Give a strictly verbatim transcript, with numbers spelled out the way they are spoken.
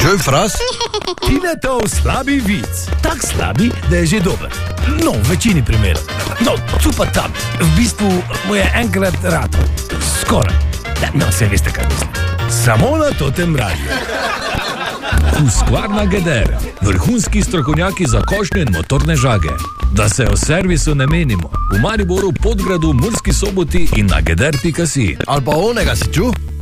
Čuj, fras? Tinetov slabi vic. Tak slabi, da je že dober. No, v večini primerov. No, super tam. V bistvu mu je enkrat rado. Skoraj. No, se veste, kaj mislim. Samo na Totem radiju. Husqvarna Geder. Vrhunski strokovnjaki za košnje in motorne žage. Da se o servisu ne menimo. V Mariboru, Podgradu, Murski Soboti in na geder pika si. Ali pa onega si čuj?